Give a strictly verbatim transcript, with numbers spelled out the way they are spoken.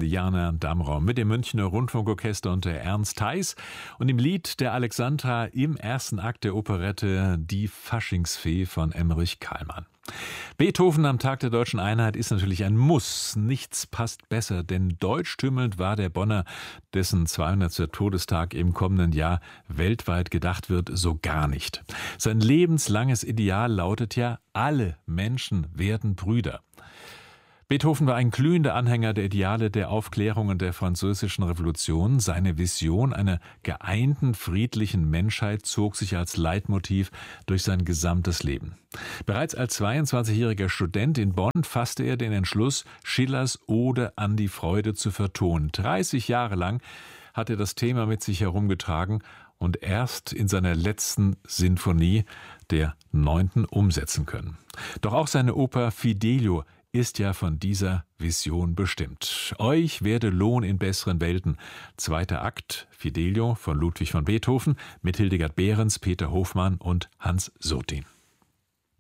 Diana Damron mit dem Münchner Rundfunkorchester und der Ernst Theis und im Lied der Alexandra im ersten Akt der Operette Die Faschingsfee von Emmerich Kallmann. Beethoven am Tag der Deutschen Einheit ist natürlich ein Muss. Nichts passt besser, denn deutschtümelnd war der Bonner, dessen zweihundertster Todestag im kommenden Jahr weltweit gedacht wird, so gar nicht. Sein lebenslanges Ideal lautet ja, alle Menschen werden Brüder. Beethoven war ein glühender Anhänger der Ideale der Aufklärung und der Französischen Revolution. Seine Vision einer geeinten, friedlichen Menschheit zog sich als Leitmotiv durch sein gesamtes Leben. Bereits als zweiundzwanzigjähriger Student in Bonn fasste er den Entschluss, Schillers Ode an die Freude zu vertonen. dreißig Jahre lang hat er das Thema mit sich herumgetragen und erst in seiner letzten Sinfonie, der neunten, umsetzen können. Doch auch seine Oper Fidelio ist ja von dieser Vision bestimmt. Euch werde Lohn in besseren Welten. Zweiter Akt, Fidelio von Ludwig van Beethoven mit Hildegard Behrens, Peter Hofmann und Hans Sotin.